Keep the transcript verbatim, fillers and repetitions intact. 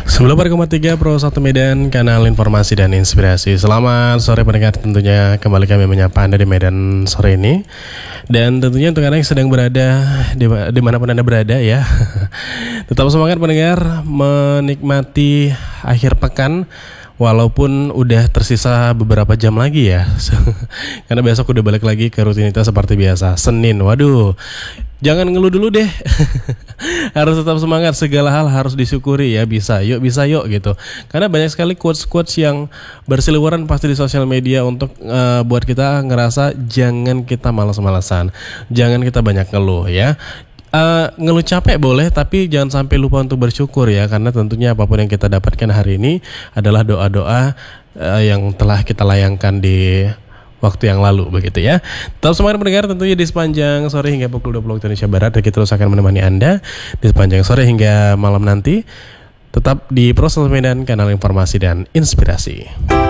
sembilan puluh koma tiga Pro satu Medan, kanal informasi dan inspirasi. Selamat sore pendengar, tentunya kembali kami menyapa Anda di Medan sore ini. Dan tentunya untuk Anda yang sedang berada di dimanapun Anda berada ya, tetap semangat pendengar menikmati akhir pekan. Walaupun udah tersisa beberapa jam lagi ya, karena besok udah balik lagi ke rutinitas seperti biasa. Senin, waduh, jangan ngeluh dulu deh. Harus tetap semangat, segala hal harus disyukuri ya. Bisa yuk, bisa yuk gitu. Karena banyak sekali quotes-quotes yang berseliweran pasti di sosial media untuk uh, buat kita ngerasa jangan kita malas-malasan, jangan kita banyak ngeluh ya. Uh, ngeluh capek boleh, tapi jangan sampai lupa untuk bersyukur ya, karena tentunya apapun yang kita dapatkan hari ini adalah doa-doa uh, yang telah kita layangkan di waktu yang lalu, begitu ya. Tetap semangat mendengar tentunya di sepanjang sore hingga pukul dua puluh waktu Indonesia Barat, dan kita terus akan menemani Anda di sepanjang sore hingga malam nanti. Tetap di Pro satu Medan, kanal informasi dan inspirasi.